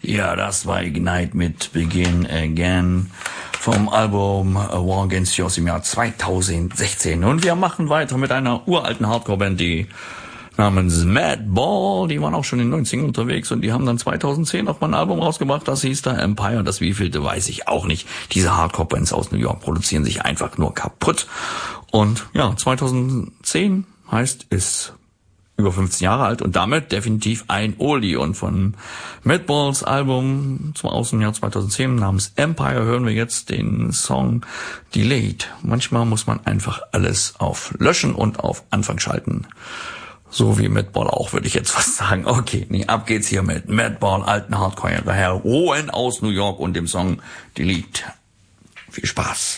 Ja, das war Ignite mit Begin Again vom Album War Against You aus dem Jahr 2016. Und wir machen weiter mit einer uralten Hardcore-Band, die namens Madball. Die waren auch schon in den 90ern unterwegs und die haben dann 2010 noch mal ein Album rausgebracht, das hieß da Empire. Das wievielte weiß ich auch nicht. Diese Hardcore-Bands aus New York produzieren sich einfach nur kaputt. Und ja, 2010 heißt es über 15 Jahre alt und damit definitiv ein Oldie. Und von Madballs Album aus dem Jahr 2010 namens Empire hören wir jetzt den Song Delayed. Manchmal muss man einfach alles auf Löschen und auf Anfang schalten. So wie Madball auch, würde ich jetzt fast sagen. Okay, ab geht's hier mit Madball, alten Hardcore, Heroen aus New York und dem Song Delete. Viel Spaß.